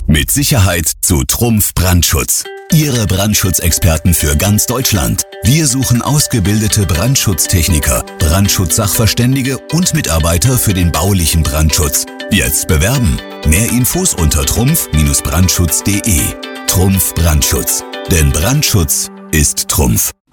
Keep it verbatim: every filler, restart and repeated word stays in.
Mit Sicherheit zu Trumpf Brandschutz. Ihre Brandschutzexperten für ganz Deutschland. Wir suchen ausgebildete Brandschutztechniker, Brandschutzsachverständige und Mitarbeiter für den baulichen Brandschutz. Jetzt bewerben. Mehr Infos unter trumpf Bindestrich brandschutz punkt de. Trumpf Brandschutz. Denn Brandschutz ist Trumpf.